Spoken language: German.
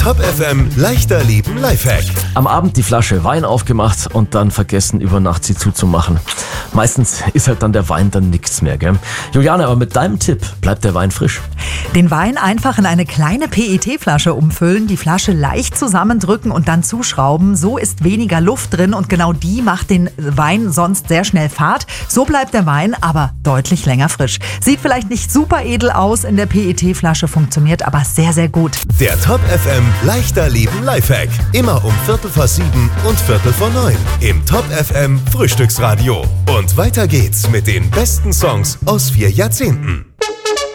Top FM leichter leben Lifehack. Am Abend die Flasche Wein aufgemacht und dann vergessen, über Nacht sie zuzumachen. Meistens ist halt dann der Wein dann nichts mehr, gell? Juliane, aber mit deinem Tipp bleibt der Wein frisch. Den Wein einfach in eine kleine PET-Flasche umfüllen, die Flasche leicht zusammendrücken und dann zuschrauben. So ist weniger Luft drin und genau die macht den Wein sonst sehr schnell fad. So bleibt der Wein aber deutlich länger frisch. Sieht vielleicht nicht super edel aus in der PET-Flasche, funktioniert aber sehr, sehr gut. Der Top FM leichter leben Lifehack. Immer um 7:15 und 8:45 im Top FM Frühstücksradio. Und weiter geht's mit den besten Songs aus 4 Jahrzehnten.